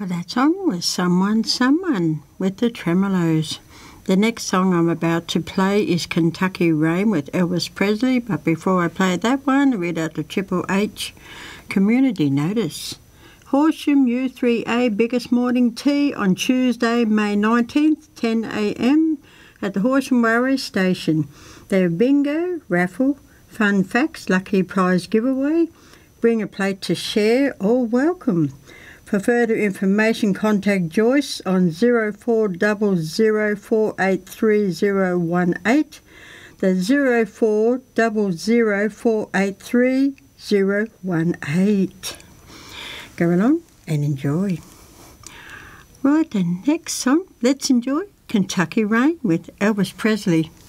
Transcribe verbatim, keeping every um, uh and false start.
Well, that song was Someone, Someone with the Tremolos. The next song I'm about to play is Kentucky Rain with Elvis Presley, but before I play that one, I read out the Triple H Community Notice. Horsham U three A Biggest Morning Tea on Tuesday, May nineteenth, ten a m at the Horsham Railway Station. They have bingo, raffle, fun facts, lucky prize giveaway, bring a plate to share, all welcome. For further information, contact Joyce on zero four zero zero four eight three zero one eight. That's zero four zero zero four eight three zero one eight. Go along and enjoy. Right, the next song, let's enjoy Kentucky Rain with Elvis Presley.